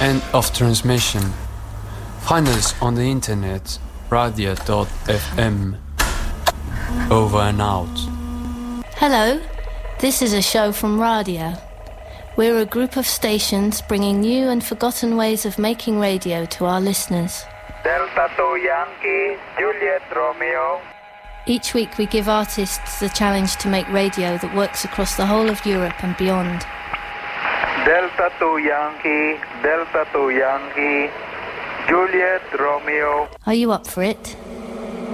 End of transmission. Find us on the internet, radia.fm. Over and out. Hello, this is a show from Radia. We're a group of stations bringing new and forgotten ways of making radio to our listeners. Delta 2 Yankee, Juliet Romeo. Each week we give artists the challenge to make radio that works across the whole of Europe and beyond. Delta 2 Yankee, Delta 2 Yankee, Juliet Romeo. Are you up for it?